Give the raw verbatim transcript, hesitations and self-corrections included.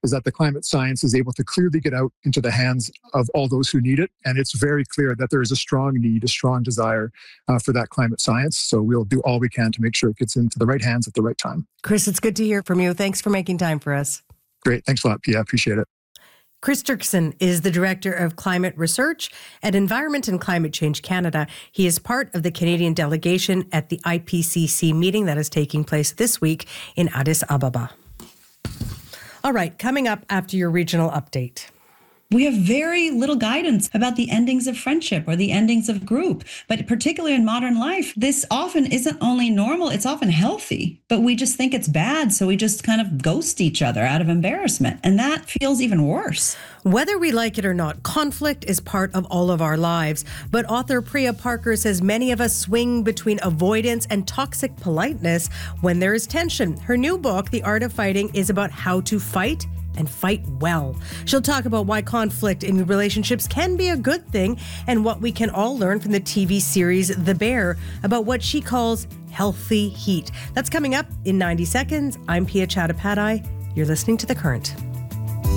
is that the climate science is able to clearly get out into the hands of all those who need it. And it's very clear that there is a strong need, a strong desire uh, for that climate science. So we'll do all we can to make sure it gets into the right hands at the right time. Chris, it's good to hear from you. Thanks for making time for us. Great. Thanks a lot, Pia. Appreciate it. Chris Dirksen is the Director of Climate Research at Environment and Climate Change Canada. He is part of the Canadian delegation at the I P C C meeting that is taking place this week in Addis Ababa. All right, coming up after your regional update. We have very little guidance about the endings of friendship or the endings of group. But particularly in modern life, this often isn't only normal, it's often healthy. But we just think it's bad, so we just kind of ghost each other out of embarrassment. And that feels even worse. Whether we like it or not, conflict is part of all of our lives. But author Priya Parker says many of us swing between avoidance and toxic politeness when there is tension. Her new book, The Art of Fighting, is about how to fight and fight well. She'll talk about why conflict in relationships can be a good thing and what we can all learn from the T V series The Bear about what she calls healthy heat. That's coming up in ninety seconds. I'm Pia Chattopadhyay. You're listening to The Current.